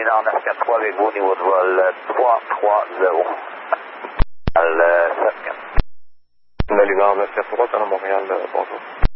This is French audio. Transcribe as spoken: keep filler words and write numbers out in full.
Nord neuf quatre trois avec vous au niveau de vol trois trois zéro. Al sept quatre. Nord neuf quatre trois, Talon Montréal, bonjour.